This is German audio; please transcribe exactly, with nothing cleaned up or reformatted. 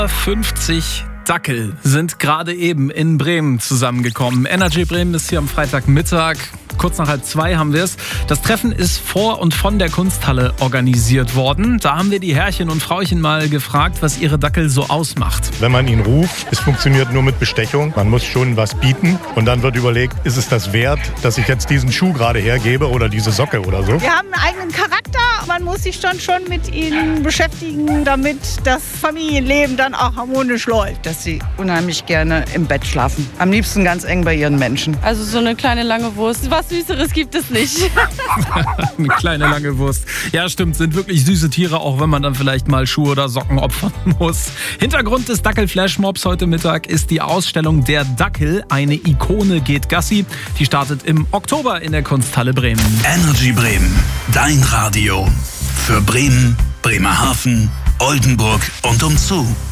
fünfzig Dackel sind gerade eben in Bremen zusammengekommen. Energy Bremen ist hier am Freitagmittag. Kurz nach halb zwei haben wir es. Das Treffen ist vor und von der Kunsthalle organisiert worden. Da haben wir die Herrchen und Frauchen mal gefragt, was ihre Dackel so ausmacht. Wenn man ihn ruft, es funktioniert nur mit Bestechung. Man muss schon was bieten und dann wird überlegt, ist es das wert, dass ich jetzt diesen Schuh gerade hergebe oder diese Socke oder so? Wir haben einen eigenen Charakter. Man muss sich dann schon mit ihnen beschäftigen, damit das Familienleben dann auch harmonisch läuft. Dass sie unheimlich gerne im Bett schlafen. Am liebsten ganz eng bei ihren Menschen. Also so eine kleine lange Wurst. Was Süßeres gibt es nicht. Eine kleine lange Wurst. Ja, stimmt, sind wirklich süße Tiere, auch wenn man dann vielleicht mal Schuhe oder Socken opfern muss. Hintergrund des Dackel-Flashmobs heute Mittag ist die Ausstellung Der Dackel, eine Ikone geht Gassi. Die startet im Oktober in der Kunsthalle Bremen. Energy Bremen, dein Radio. Für Bremen, Bremerhaven, Oldenburg und umzu.